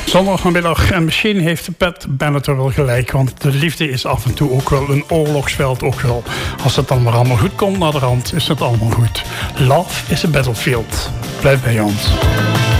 Zondagmiddag. En misschien heeft Pat Benatar wel gelijk. Want de liefde is af en toe ook wel een oorlogsveld. Ook wel. Als het dan maar allemaal goed komt naar de rand, is het allemaal goed. Love is a battlefield. Blijf bij ons.